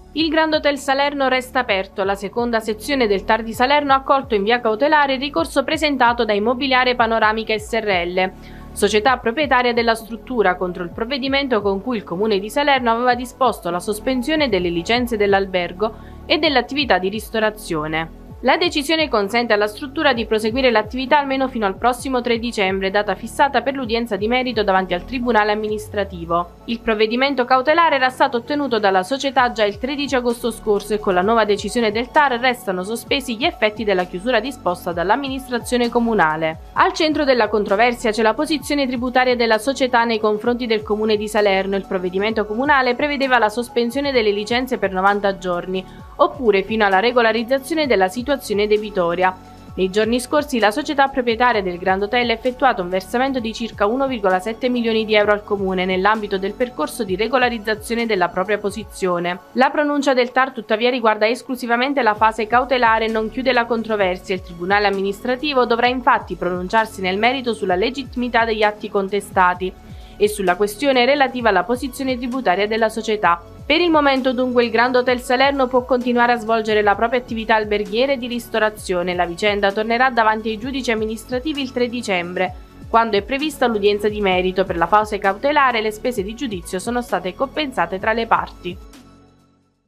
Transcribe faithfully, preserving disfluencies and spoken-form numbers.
Il Grand Hotel Salerno resta aperto. La seconda sezione del T A R di Salerno ha accolto in via cautelare il ricorso presentato da Immobiliare Panoramica S R L, società proprietaria della struttura, contro il provvedimento con cui il Comune di Salerno aveva disposto la sospensione delle licenze dell'albergo e dell'attività di ristorazione. La decisione consente alla struttura di proseguire l'attività almeno fino al prossimo tre dicembre, data fissata per l'udienza di merito davanti al Tribunale amministrativo. Il provvedimento cautelare era stato ottenuto dalla società già il tredici agosto scorso e con la nuova decisione del T A R restano sospesi gli effetti della chiusura disposta dall'amministrazione comunale. Al centro della controversia c'è la posizione tributaria della società nei confronti del Comune di Salerno. Il provvedimento comunale prevedeva la sospensione delle licenze per novanta giorni, oppure fino alla regolarizzazione della situazione debitoria. Nei giorni scorsi la società proprietaria del Grand Hotel ha effettuato un versamento di circa uno virgola sette milioni di euro al Comune nell'ambito del percorso di regolarizzazione della propria posizione. La pronuncia del T A R tuttavia riguarda esclusivamente la fase cautelare e non chiude la controversia. Il Tribunale amministrativo dovrà infatti pronunciarsi nel merito sulla legittimità degli atti contestati e sulla questione relativa alla posizione tributaria della società. Per il momento dunque il Grand Hotel Salerno può continuare a svolgere la propria attività alberghiera e di ristorazione. La vicenda tornerà davanti ai giudici amministrativi il tre dicembre, quando è prevista l'udienza di merito. Per la fase cautelare le spese di giudizio sono state compensate tra le parti.